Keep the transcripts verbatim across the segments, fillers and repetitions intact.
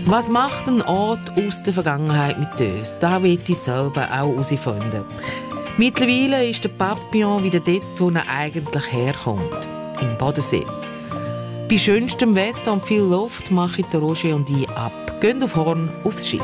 Was macht ein Ort aus der Vergangenheit mit uns? Das will ich selber auch herausfinden. Mittlerweile ist der Papillon wieder dort, wo er eigentlich herkommt. Im Bodensee. Bei schönstem Wetter und viel Luft machen der Roger und ich ab. Gehen auf Horn aufs Schiff.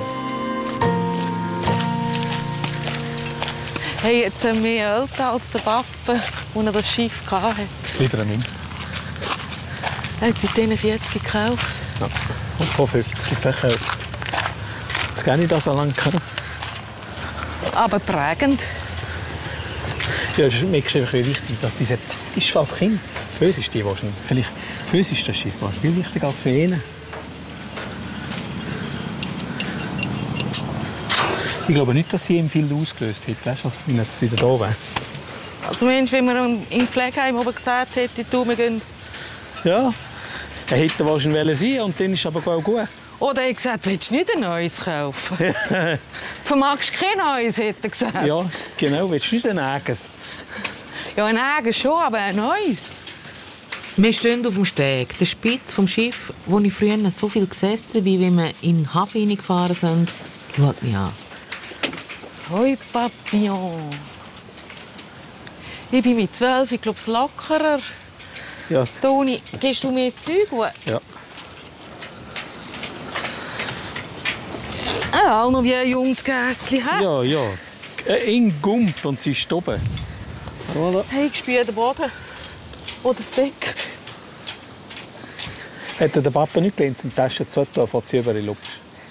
Hey, jetzt haben wir mehr älter als der Papa, als er das Schiff hatte. Lieber nicht. Er hat es mit diesen vierzig gekauft. Ja. Und vor fünfzig verkauft. Jetzt gar nicht so lange. Aber prägend. Ja, es ist mir einfach wichtig, dass diese Zeit ist als Kind. Für uns ist die wahrscheinlich. Vielleicht für uns ist das Schiff viel wichtiger als für ihn. Ich glaube nicht, dass sie ihm viel ausgelöst hat, als wenn er jetzt wieder da wäre. Also Mensch, wenn man im Pflegeheim oben gesagt hätte, du, wir gehen... Ja, er hätte wahrscheinlich sein und dann ist es aber auch gut. Oder er hat gesagt, willst du nicht ein neues kaufen? Vermagst du kein neues, hat er gesagt. Ja, genau, willst du nicht ein eigenes? Ja, ein eigenes schon, aber ein neues. Wir stehen auf dem Steg, der Spitz vom Schiff, wo ich früher so viel gesessen bin, wie wir in den Hafen hineingefahren sind, schaut mich an. Hoi, Papillon. Ich bin mit zwölf, ich glaube, es lockerer. Ja. Toni, gehst du mir das Zeug? Ja. Ah, auch noch wie ein junges Gässchen, hä? Ja, ja. Eng gummt und sie ist oben. Voilà. Hey, ich spüre den Boden. Oder das Deck. Hätte der Papa nicht gelernt, zum Taschen zu tun, von sie über die Luft.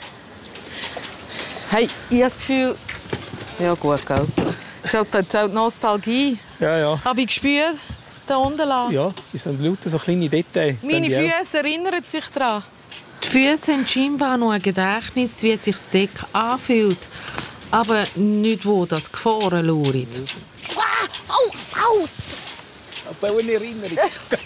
Hey, ich habe das Gefühl... Ja gut, gell. Das ist halt jetzt auch die Nostalgie. Ja, ja. Habe ich gespürt, der Unterlagen. Ja, das sind lauter so kleine Details. Meine Füße erinnern sich daran. Die Füße haben scheinbar noch ein Gedächtnis, wie sich das Deck anfühlt. Aber nicht, wo das Gefahren lauert. Ah, au, au! Aber eine Erinnerung.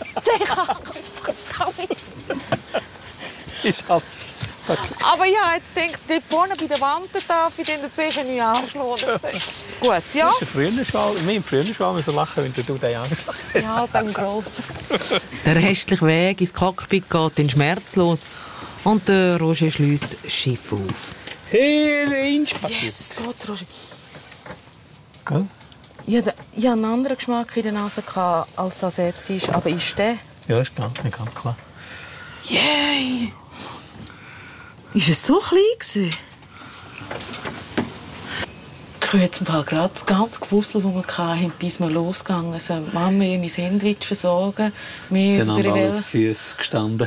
Ist halt... Aber ja, jetzt denkt dort vorne bei der Wand darf ich den sicher nicht anschlagen. Gut, ja? Das ist früher schon, wir im früher schon müssen lachen, wenn du den anschlägst. Ja, beim Gross. Der restliche Weg ins Cockpit geht dann schmerzlos und der Roger schließt das Schiff auf. Hey, Range! Jesus Gott, Roger. Gell? Ich hatte einen anderen Geschmack in der Nase, als das jetzt ist. Aber ist der? Ja, ist klar, ganz klar. Yay! Ist es so klein gewesen? Ich habe jetzt im Fall gerade das ganze Gewusel, das wir hatten, bis wir losgegangen sind. Mama ihr mein Sandwich versorgen, wir Genau, unsere alle Welle. auf Füße gestanden.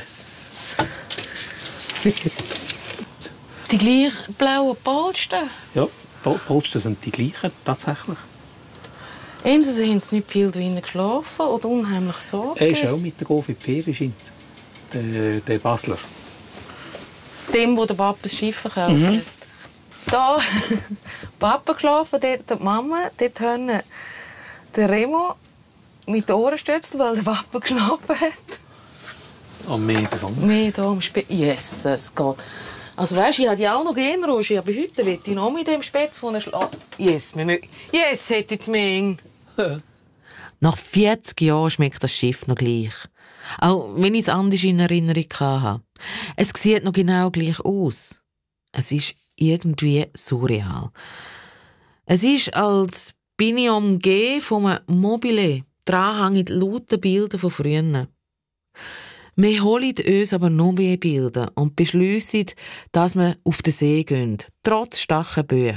Die gleichen blauen Polster. Ja, Pol- Polster sind die gleichen, tatsächlich. Entweder haben sie nicht viel drinnen geschlafen oder unheimlich Sorge. Er ist auch mit der Gof in die Ferien, der, der Basler. Dem, wo der Papa das Schiff verkauft Mhm. hat. Da Papa geschlafen, dort die Mama, dort haben der Remo mit den Ohrenstöpseln, weil der Papa geschlafen hat. Am Meer davon. Mehr da am Spätzle. Jesus Gott. Also weißt du, ich hatte ja auch noch gerne, Roger, aber heute will ich noch mit dem Spätzle, wo er schlägt. Yes, wir mögen. Yes, hätte ich mehr. Nach vierzig Jahren schmeckt das Schiff noch gleich. Auch wenn ich es anders in Erinnerung hatte. Es sieht noch genau gleich aus. Es ist irgendwie surreal. Es ist, als bin ich umgeben von einem Mobile. Dran hängen lauter Bilder von früher. Wir holen uns aber noch mehr Bilder und beschliessen, dass wir auf den See gehen, trotz starken Böen.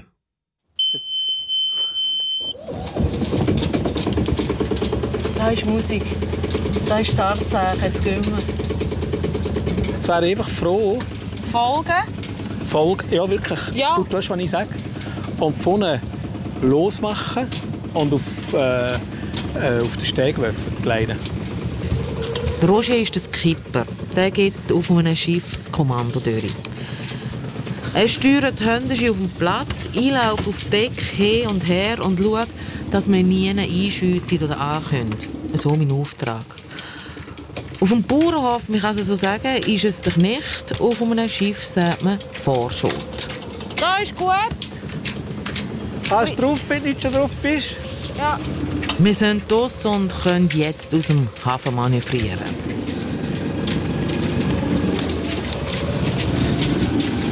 Da ist Musik. Da ist das Anzeichen. Jetzt gehen wir. Jetzt wäre ich einfach froh, Folgen? Folge, ja wirklich, Ja. du weißt, was ich sage. Und vorne losmachen und auf, äh, äh, auf den Steg werfen, leiden. Der Roger ist der Skipper. Der geht auf einem Schiff das Kommando durch. Er steuert die Hände auf dem Platz, ich laufe auf Deck hin und her und schaue, dass wir nie einschiessen oder ankommen. So mein Auftrag. Auf dem Bauernhof, man kann es so sagen, ist es der Knecht. Auf einem Schiff sagt man Vorschot. Da ist gut. Hast du drauf, wenn du nicht schon drauf bist? Ja. Wir sind draussen und können jetzt aus dem Hafen manövrieren.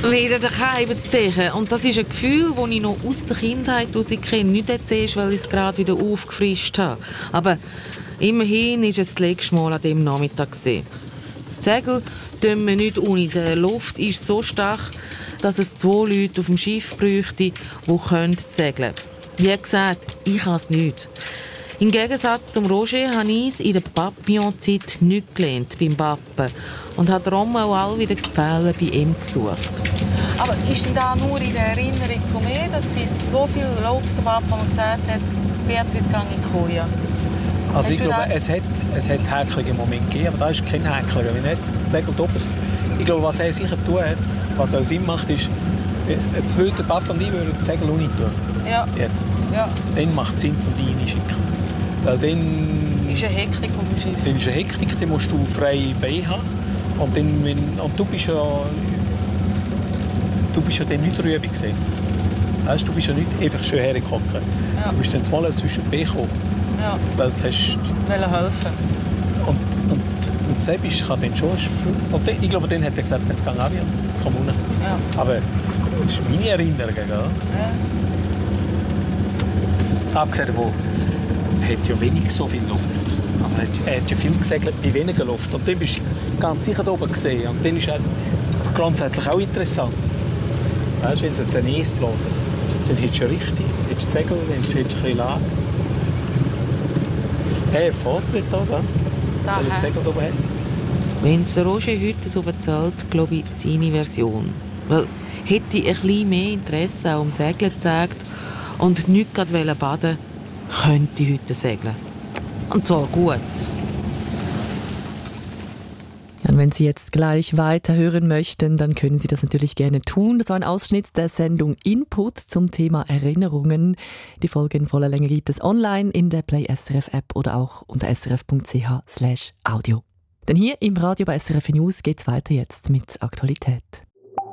Wieder daheim ziehen. Und das ist ein Gefühl, das ich noch aus der Kindheit heraus kenne. Nicht jetzt, weil ich es gerade wieder aufgefrischt habe. Aber immerhin war es das letzte Mal an diesem Nachmittag. Die Segel tun wir nicht ohne. Die Luft ist so stark, dass es zwei Leute auf dem Schiff bräuchte, die segeln können. Wie gesagt, ich kann es nicht. Im Gegensatz zum Roger habe ich es in der Papillon-Zeit nicht gelernt beim Pappen und habe darum auch all wieder die Fehler bei ihm gesucht. Aber ist denn da nur in der Erinnerung von mir, dass bis so viel läuft der Papa und gesagt hat, Beatrice, gehe in die Koje? Also ich glaube, es hat, es hat häcklige Momente gegeben, aber da ist kein Häckler. Wenn jetzt das Segel oben ist, ich glaube, was er sicher tun hat, was auch Sinn macht, ist, jetzt würde der Papa und ich würden das Segel nicht tun. Ja. Jetzt. Ja. Dann macht es Sinn, um die reinschicken. Weil dann ist eine Hektik auf dem Schiff. Dann ist eine Hektik, dann musst du freie Beine haben. Und, dann, wenn, und du bist ja, du bist ja dann nicht drüber gewesen. Weißt, du bist ja nicht einfach schön hergekommen. Ja. Du bist dann mal zwischen die Beine gekommen. Ja. Weil du hast... Wollen helfen. Und, und, und Sebisch kann dann schon... Und dann, ich glaube, dann hat er gesagt, jetzt geh Avian, jetzt komm runter. Ja. Aber das ist meine Erinnerung. Gell? Ja. Abgesehen davon, er hat ja wenig so viel Luft. Also er hat ja viel gesegelt bei weniger Luft. Und dann bist du ganz sicher da oben gesehen. Und dann ist er grundsätzlich auch interessant. Weißt du, wenn sie jetzt ein Eis blasen, dann hättest du ja richtig. Dann hättest du Segel, dann hättest du ein bisschen Lage. Hey, Vortritt da, gell? Da, weil er das Segel da oben hat. Wenn es Roger heute so erzählt, glaube ich, seine Version. Weil hätte ich ein bisschen mehr Interesse auch um Segeln gezeigt und nicht gerade baden, könnte ich heute segeln. Und zwar gut. Und wenn Sie jetzt gleich weiterhören möchten, dann können Sie das natürlich gerne tun. Das war ein Ausschnitt der Sendung Input zum Thema Erinnerungen. Die Folge in voller Länge gibt es online in der Play S R F App oder auch unter srf punkt c h slash audio. Denn hier im Radio bei S R F News geht es weiter jetzt mit Aktualität.